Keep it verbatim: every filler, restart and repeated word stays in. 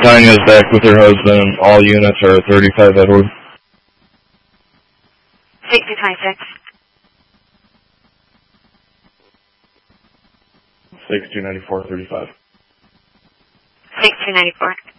Tanya's back with her husband. All units are thirty-five Edward. sixty twenty-six. six two nine four thirty-five. six two nine four.